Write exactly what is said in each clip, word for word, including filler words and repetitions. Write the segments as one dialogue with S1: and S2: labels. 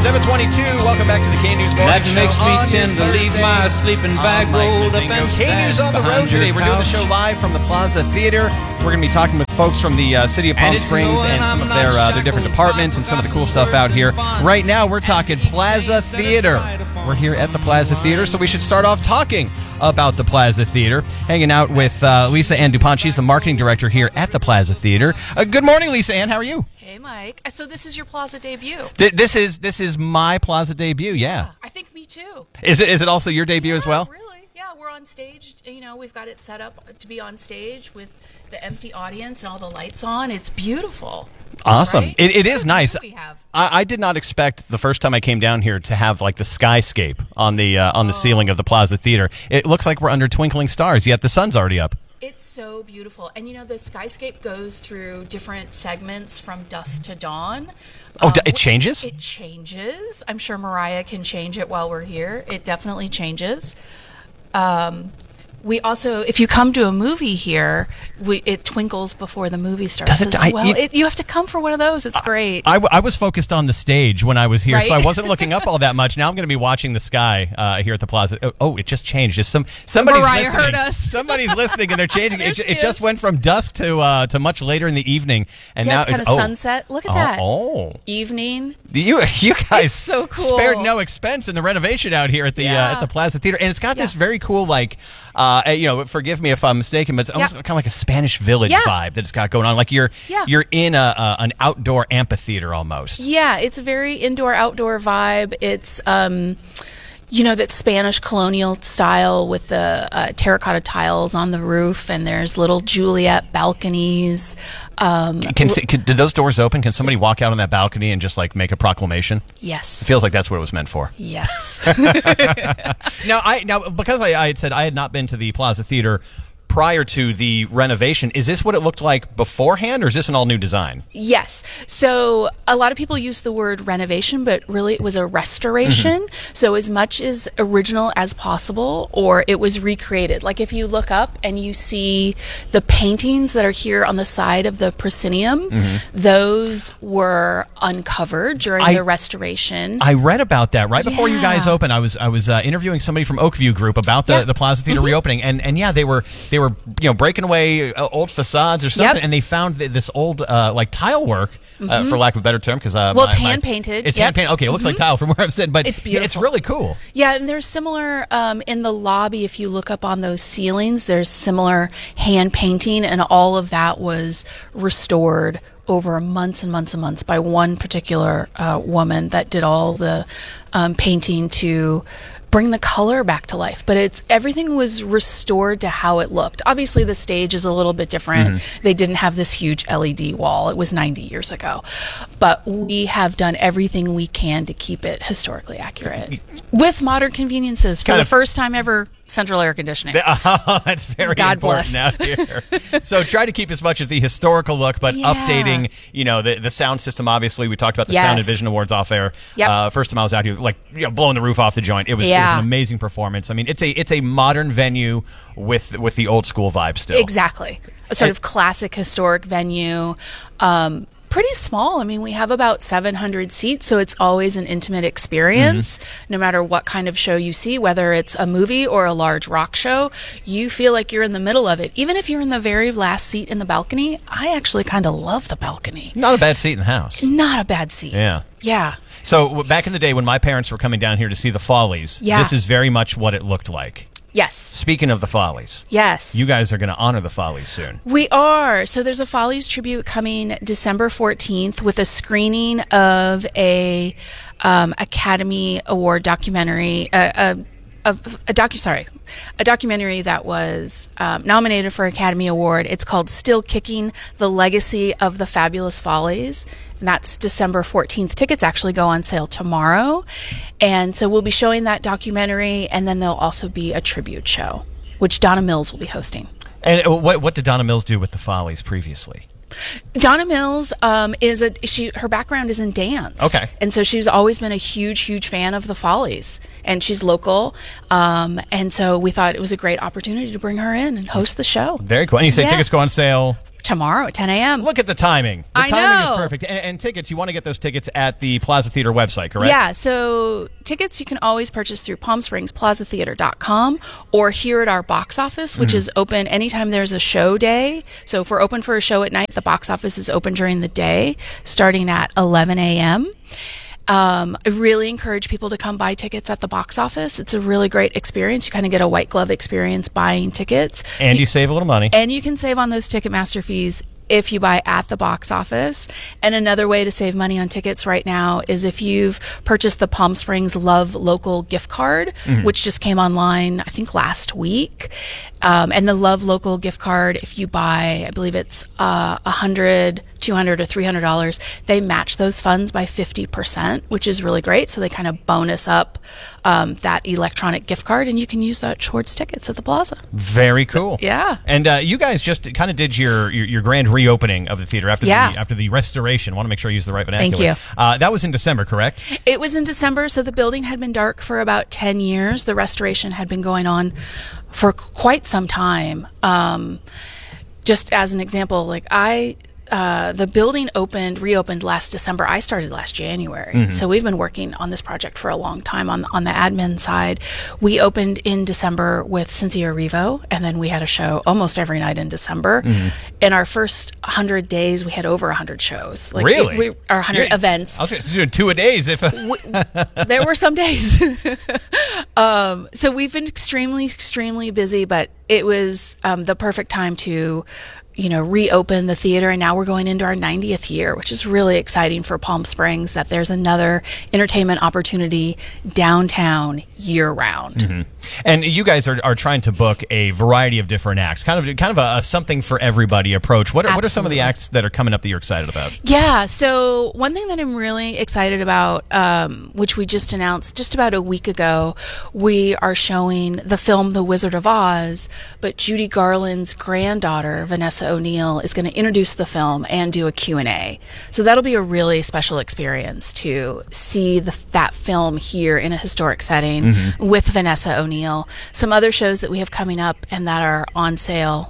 S1: seven twenty-two, welcome back to the K-News Morning
S2: That
S1: Show.
S2: makes me
S1: on
S2: tend to leave
S1: Thursday.
S2: my sleeping bag
S1: I'm Mike
S2: rolled up
S1: Mazingo.
S2: and
S1: K-News
S2: stashed
S1: on the road
S2: behind
S1: today.
S2: your
S1: We're doing the
S2: couch.
S1: show live from the Plaza Theater. We're going to be talking with folks from the uh, city of Palm
S2: And it's
S1: Springs
S2: knowing
S1: and some
S2: I'm
S1: of their,
S2: not
S1: uh, their different
S2: shackled
S1: departments
S2: by
S1: and some of the cool
S2: forgotten
S1: stuff out here.
S2: words or
S1: Right now,
S2: bonds.
S1: we're talking
S2: And each
S1: Plaza
S2: face that is
S1: Theater.
S2: right upon
S1: We're here at the
S2: the
S1: Plaza
S2: line.
S1: Theater, so we should start off talking about the Plaza Theater. Hanging out with uh, Lisa Ann DuPont. She's the marketing director here at the Plaza Theater. Uh, good morning, Lisa Ann. How are you?
S3: Hey, Mike. So this is your Plaza debut.
S1: Th- This is this is my Plaza debut. Yeah.
S3: I think me too.
S1: Is it is it also your debut as
S3: Yeah,
S1: well?
S3: Really? Yeah, we're on stage. You know, we've got it set up to be on stage with the empty audience and all the lights on. It's beautiful.
S1: Awesome.
S3: Right?
S1: It, it
S3: What
S1: is
S3: a
S1: nice.
S3: view we have.
S1: I, I did not expect the first time I came down here to have like the skyscape on the uh, on the ceiling of the Plaza Theater. It looks like we're under twinkling stars, yet the sun's already up.
S3: It's so beautiful. And you know, the skyscape goes through different segments from dusk to dawn.
S1: Oh, d-
S3: Um,
S1: it changes?
S3: It changes. I'm sure Mariah can change it while we're here. It definitely changes. Um, we also, if you come to a movie here, we, it twinkles before the movie starts
S1: Does it?
S3: as
S1: I-
S3: well.
S1: you-
S3: It, you have to come for one of those. It's great.
S1: I, w- I was focused on the stage when I was here, so I
S3: Right?
S1: wasn't looking up all that much. Now I'm going to be watching the sky uh, here at the Plaza. Oh, oh, it just changed. It's some somebody's
S3: Mariah
S1: listening.
S3: heard us.
S1: Somebody's listening, and they're changing.
S3: There
S1: it, ju-
S3: she
S1: it just
S3: is.
S1: went from dusk to uh, to much later in the evening, and
S3: yeah,
S1: now
S3: it's kind of
S1: oh.
S3: sunset. Look at
S1: Oh,
S3: that.
S1: oh.
S3: Evening.
S1: You you guys
S3: It's so cool.
S1: spared no expense in the renovation out here at the uh,
S3: Yeah.
S1: at the Plaza Theater, and it's got this
S3: Yeah.
S1: very cool like uh, you know, forgive me if I'm mistaken, but it's almost
S3: Yeah.
S1: kind of like a Spanish Village
S3: Yeah.
S1: vibe that it's got going on. Like you're
S3: Yeah.
S1: you're in a, a an outdoor amphitheater almost.
S3: Yeah, it's a very indoor outdoor vibe. It's um you know, that Spanish colonial style with the uh, terracotta tiles on the roof, and there's little Juliet balconies. Um,
S1: Can, can did those doors open? Can somebody walk out on that balcony and just like make a proclamation?
S3: yes.
S1: Feels like that's what it was meant for.
S3: Yes.
S1: Now I now because I, I had said I had not been to the Plaza Theater prior to the renovation. Is this what it looked like beforehand, or is this an all new design?
S3: Yes. So a lot of people use the word renovation, but really it was a restoration.
S1: Mm-hmm.
S3: So as much as original as possible, or it was recreated. Like if you look up and you see the paintings that are here on the side of the proscenium, those were uncovered during
S1: Mm-hmm. I-
S3: the restoration.
S1: I read about that right before you guys
S3: Yeah.
S1: opened. I was I was uh, interviewing somebody from Oakview Group about the,
S3: Yeah.
S1: the Plaza Theater reopening, and and yeah, they were they were you know breaking away uh, old facades or something,
S3: Yep.
S1: and they found th- this old uh, like tile work, uh, for lack of a better term, because uh,
S3: Well,
S1: my-
S3: it's
S1: my-
S3: hand-painted.
S1: It's
S3: Yep.
S1: hand painted. Okay, it looks like tile from where I'm sitting, but
S3: It's
S1: yeah, it's
S3: beautiful.
S1: really cool.
S3: Yeah, and there's similar um, in the lobby. If you look up on those ceilings, there's similar hand painting, and all of that was restored over months and months and months by one particular uh, woman that did all the um, painting to bring the color back to life. But it's everything was restored to how it looked. Obviously, the stage is a little bit different. They didn't have this huge L E D wall. It was ninety years ago, but we have done everything we can to keep it historically accurate with modern conveniences for
S1: Kind
S3: the
S1: of-
S3: first time ever. Central air conditioning.
S1: Oh, that's very
S3: God
S1: important
S3: bless.
S1: out here. So try to keep as much of the historical look, but
S3: Yeah.
S1: updating, you know, the the sound system. Obviously, we talked about the Sound and
S3: Yes.
S1: Vision Awards off air.
S3: Yep.
S1: Uh, first time I was out here, like you know, blowing the roof off the joint. It was, it was
S3: Yeah.
S1: an amazing performance. I mean, it's a it's a modern venue with with the old school vibe still.
S3: Exactly. A sort
S1: And-
S3: of classic historic venue. Um, pretty small. I mean, we have about seven hundred seats, so it's always an intimate experience.
S1: Mm-hmm.
S3: No matter what kind of show you see, whether it's a movie or a large rock show, you feel like you're in the middle of it. Even if you're in the very last seat in the balcony, I actually kind of love the balcony.
S1: Not a bad seat in the house.
S3: Not a bad seat.
S1: Yeah.
S3: Yeah.
S1: So w- back in the day when my parents were coming down here to see the Follies,
S3: Yeah.
S1: this is very much what it looked like.
S3: Yes.
S1: Speaking of the Follies,
S3: Yes.
S1: you guys are going to honor the Follies soon.
S3: We are. So there's a Follies tribute coming December fourteenth with a screening of a um, Academy Award documentary, uh, a, a, a docu sorry, a documentary that was um, nominated for Academy Award. It's called Still Kicking: The Legacy of the Fabulous Follies. And that's December fourteenth. Tickets actually go on sale tomorrow. And so we'll be showing that documentary, and then there'll also be a tribute show, which Donna Mills will be hosting.
S1: And uh, what what did Donna Mills do with the Follies previously?
S3: Donna Mills um, is a she. Her background is in dance.
S1: Okay.
S3: and so she's always been a huge, huge fan of the Follies, and she's local. Um, and so we thought it was a great opportunity to bring her in and host the show.
S1: Very cool. And you say
S3: Yeah.
S1: tickets go on sale
S3: Tomorrow at ten a.m.
S1: Look at the timing. The
S3: I
S1: timing is
S3: know.
S1: perfect. And, and tickets, you want to get those tickets at the Plaza Theater website, correct?
S3: Yeah, so tickets you can always purchase through palm springs plaza theater dot com or here at our box office, which mm-hmm. is open anytime there's a show day. So if we're open for a show at night, the box office is open during the day, starting at eleven a.m. Um, I really encourage people to come buy tickets at the box office. It's a really great experience. You kind of get a white glove experience buying tickets.
S1: And you, you save a little money.
S3: And you can save on those Ticketmaster fees if you buy at the box office. And another way to save money on tickets right now is if you've purchased the Palm Springs Love Local gift card, mm-hmm. which just came online, I think, last week. Um, and the Love Local gift card, if you buy, I believe it's uh, one hundred dollars, two hundred dollars, or three hundred dollars, they match those funds by fifty percent, which is really great. So they kind of bonus up um, that electronic gift card, and you can use that towards tickets at the Plaza.
S1: Very cool.
S3: Yeah.
S1: And uh, you guys just kind of did your, your, your grand reopening of the theater after,
S3: yeah.
S1: the, after the restoration. I want to make sure I use the right vernacular.
S3: Thank you.
S1: Uh, that was in December, correct?
S3: It was in December, so the building had been dark for about ten years. The restoration had been going on for quite some time. Um, just as an example, like I... Uh, the building opened, reopened last December. I started last January. Mm-hmm. So we've been working on this project for a long time on, on the admin side. We opened in December with Cynthia Erivo, and then we had a show almost every night in December. Mm-hmm. In our first one hundred days, we had over one hundred shows. Like
S1: really?
S3: We, we, our one hundred
S1: You're,
S3: events.
S1: I was doing two a days. If
S3: we, there were some days. um, so we've been extremely, extremely busy, but it was um, the perfect time to you know, reopen the theater, and now we're going into our ninetieth year, which is really exciting for Palm Springs, that there's another entertainment opportunity downtown year-round.
S1: Mm-hmm. And you guys are, are trying to book a variety of different acts, kind of kind of a, a something for everybody approach. What are, what are some of the acts that are coming up that you're excited about?
S3: Yeah, so one thing that I'm really excited about, um, which we just announced just about a week ago, we are showing the film The Wizard of Oz, but Judy Garland's granddaughter, Vanessa O'Neill, is going to introduce the film and do a Q and A. So that'll be a really special experience to see the, that film here in a historic setting mm-hmm. with Vanessa O'Neill. Some other shows that we have coming up and that are on sale.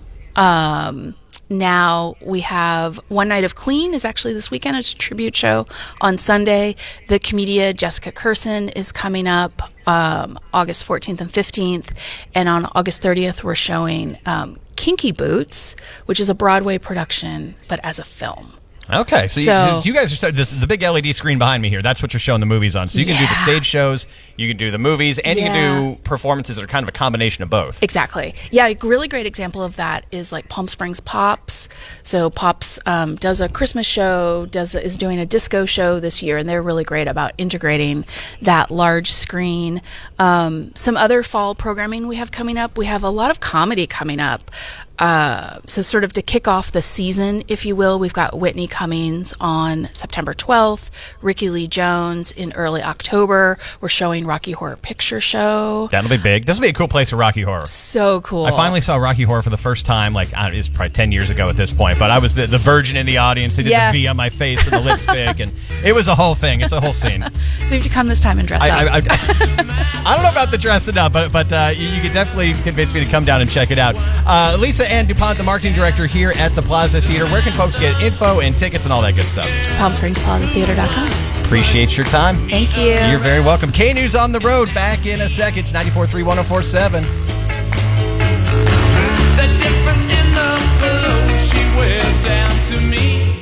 S3: Um, now we have One Night of Queen is actually this weekend. It's a tribute show on Sunday. The comedian Jessica Curson is coming up um, August fourteenth and fifteenth. And on August thirtieth, we're showing um, Kinky Boots, which is a Broadway production, but as a film.
S1: Okay, so,
S3: so
S1: you, you guys are this, the big L E D screen behind me here. That's what you're showing the movies on. So you can
S3: yeah.
S1: do the stage shows, you can do the movies, and
S3: yeah.
S1: you can do performances that are kind of a combination of both.
S3: Exactly. Yeah, a really great example of that is like Palm Springs Pops. So Pops um, does a Christmas show, does is doing a disco show this year, and they're really great about integrating that large screen. Um, some other fall programming we have coming up. We have a lot of comedy coming up. Uh, so sort of to kick off the season, if you will, we've got Whitney Cummings on September twelfth, Ricky Lee Jones in early October. We're showing Rocky Horror Picture Show.
S1: That'll be big. This will be a cool place for Rocky Horror.
S3: So cool.
S1: I finally saw Rocky Horror for the first time, like, I don't know, it was probably ten years ago at this point, but I was the, the virgin in the audience. They did
S3: yeah.
S1: the V on my face and the lipstick, and it was a whole thing. It's a whole scene.
S3: So you have to come this time and dress
S1: I,
S3: up.
S1: I, I, I don't know about the dressing up, but, but uh, you, you can definitely convince me to come down and check it out. Uh, Lisa Ann DuPont, the marketing director here at the Plaza Theater. Where can folks get info and tickets and all that good stuff?
S3: palm springs plaza theater dot com.
S1: Appreciate your time.
S3: Thank you.
S1: You're very welcome. K-News on the road. Back in a second. It's ninety-four point three, one oh four point seven.
S2: The difference in the clothes she wears down to me.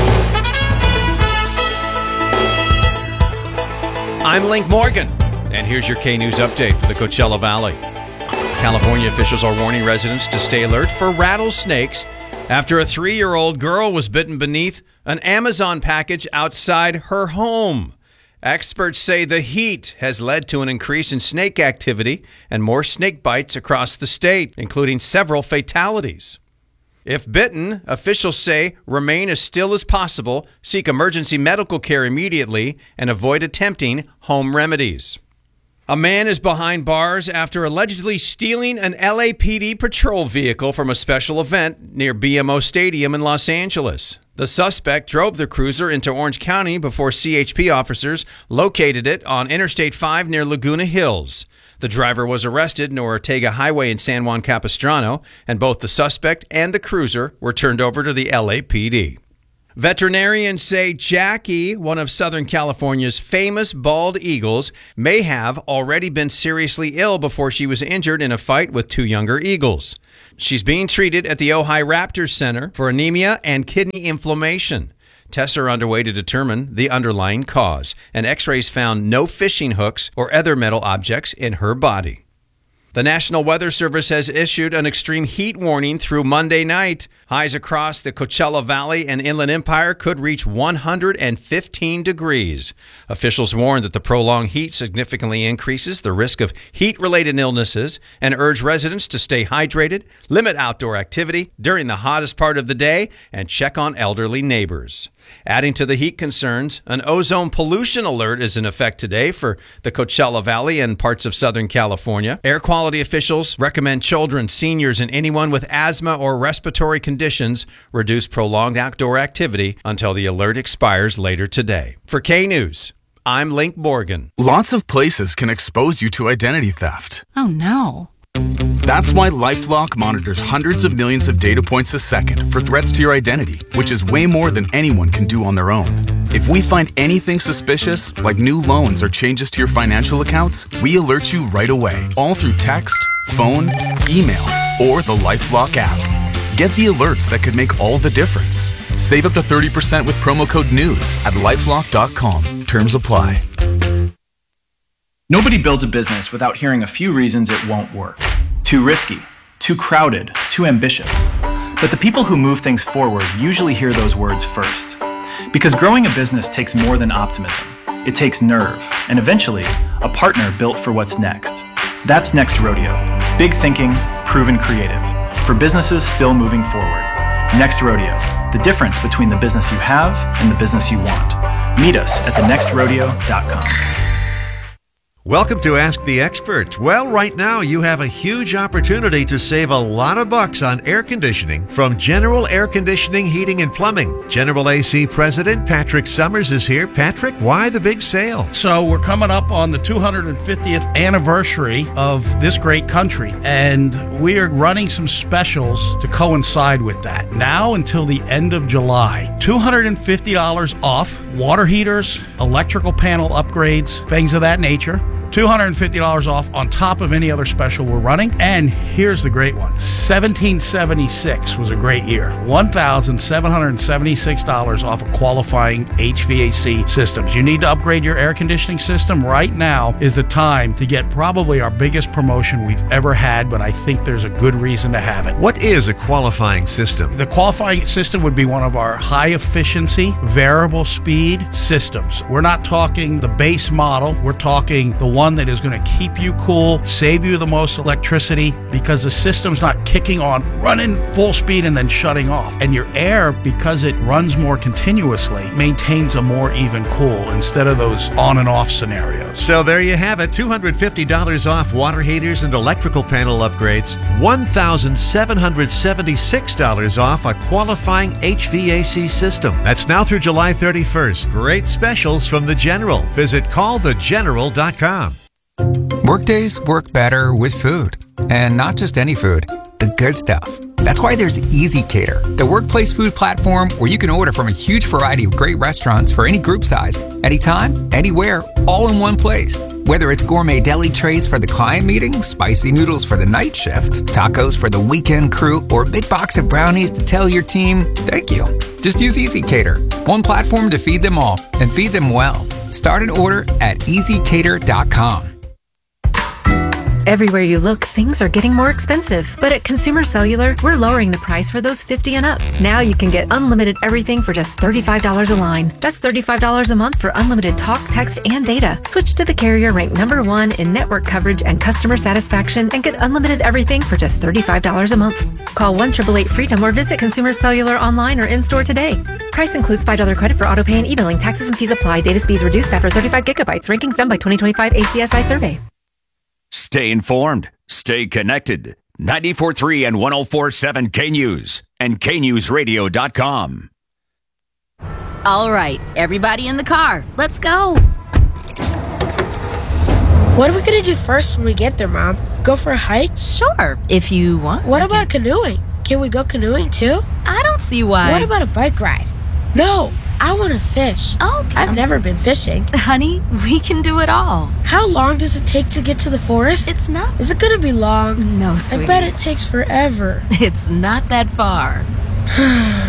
S4: I'm Link Morgan, and here's your K-News update for the Coachella Valley. California officials are warning residents to stay alert for rattlesnakes after a three-year-old girl was bitten beneath an Amazon package outside her home. Experts say the heat has led to an increase in snake activity and more snake bites across the state, including several fatalities. If bitten, officials say remain as still as possible, seek emergency medical care immediately, and avoid attempting home remedies. A man is behind bars after allegedly stealing an L A P D patrol vehicle from a special event near B M O Stadium in Los Angeles. The suspect drove the cruiser into Orange County before C H P officers located it on Interstate five near Laguna Hills. The driver was arrested near Ortega Highway in San Juan Capistrano, and both the suspect and the cruiser were turned over to the L A P D. Veterinarians say Jackie, one of Southern California's famous bald eagles, may have already been seriously ill before she was injured in a fight with two younger eagles. She's being treated at the Ojai Raptors Center for anemia and kidney inflammation. Tests are underway to determine the underlying cause, and x-rays found no fishing hooks or other metal objects in her body. The National Weather Service has issued an extreme heat warning through Monday night. Highs across the Coachella Valley and Inland Empire could reach one hundred fifteen degrees. Officials warn that the prolonged heat significantly increases the risk of heat-related illnesses and urge residents to stay hydrated, limit outdoor activity during the hottest part of the day, and check on elderly neighbors. Adding to the heat concerns, an ozone pollution alert is in effect today for the Coachella Valley and parts of Southern California. Air quality officials recommend children, seniors, and anyone with asthma or respiratory conditions reduce prolonged outdoor activity until the alert expires later today. For K-News, I'm Link Morgan.
S5: Lots of places can expose you to identity theft.
S6: Oh, no.
S5: That's why LifeLock monitors hundreds of millions of data points a second for threats to your identity, which is way more than anyone can do on their own. If we find anything suspicious, like new loans or changes to your financial accounts, we alert you right away, all through text, phone, email, or the LifeLock app. Get the alerts that could make all the difference. Save up to thirty percent with promo code NEWS at lifelock dot com. Terms apply.
S7: Nobody builds a business without hearing a few reasons it won't work. Too risky, too crowded, too ambitious. But the people who move things forward usually hear those words first. Because growing a business takes more than optimism. It takes nerve, and eventually, a partner built for what's next. That's Next Rodeo. Big thinking, proven creative. For businesses still moving forward. Next Rodeo. The difference between the business you have and the business you want. Meet us at the next rodeo dot com.
S8: Welcome to Ask the Expert. Well, right now you have a huge opportunity to save a lot of bucks on air conditioning from General Air Conditioning, Heating and Plumbing. General A C President Patrick Summers is here. Patrick, why the big sale?
S9: So we're coming up on the two hundred fiftieth anniversary of this great country, and we are running some specials to coincide with that. Now until the end of July, two hundred fifty dollars off water heaters, electrical panel upgrades, things of that nature. two hundred fifty dollars off on top of any other special we're running. And here's the great one. seventeen seventy-six was a great year. one thousand seven hundred seventy-six dollars off of qualifying H V A C systems. You need to upgrade your air conditioning system. Right now is the time to get probably our biggest promotion we've ever had, but I think there's a good reason to have it.
S8: What is a qualifying system?
S9: The qualifying system would be one of our high efficiency, variable speed systems. We're not talking the base model. We're talking the one that is going to keep you cool, save you the most electricity, because the system's not kicking on, running full speed and then shutting off. And your air, because it runs more continuously, maintains a more even cool instead of those on and off scenarios.
S8: So there you have it. two hundred fifty dollars off water heaters and electrical panel upgrades. one thousand seven hundred seventy-six dollars off a qualifying H V A C system. That's now through July thirty-first. Great specials from The General. Visit call the general dot com.
S10: Workdays work better with food. And not just any food, the good stuff. That's why there's ezCater, the workplace food platform where you can order from a huge variety of great restaurants for any group size, anytime, anywhere, all in one place. Whether it's gourmet deli trays for the client meeting, spicy noodles for the night shift, tacos for the weekend crew, or a big box of brownies to tell your team, thank you. Just use ezCater, one platform to feed them all and feed them well. Start an order at easy cater dot com.
S11: Everywhere you look, things are getting more expensive. But at Consumer Cellular, we're lowering the price for those fifty and up. Now you can get unlimited everything for just thirty-five dollars a line. That's thirty-five dollars a month for unlimited talk, text, and data. Switch to the carrier ranked number one in network coverage and customer satisfaction and get unlimited everything for just thirty-five dollars a month. Call one eight eight eight freedom or visit Consumer Cellular online or in-store today. Price includes five dollars credit for auto pay and e-billing. Taxes and fees apply. Data speeds reduced after thirty-five gigabytes. Rankings done by twenty twenty-five A C S I survey.
S6: Stay informed. Stay connected. ninety-four point three and one oh four point seven K-News and K news radio dot com.
S12: All right, everybody in the car. Let's go.
S13: What are we going to do first when we get there, Mom? Go for a hike?
S12: Sure, if you want.
S13: What about canoeing? Can we go canoeing too?
S12: I don't see why.
S13: What about a bike ride? No, I want to fish.
S12: Okay.
S13: I've never been fishing.
S12: Honey, we can do it all.
S13: How long does it take to get to the forest?
S12: It's not.
S13: Is it going to be long?
S12: No, sweetie.
S13: I bet it takes forever.
S12: It's not that far.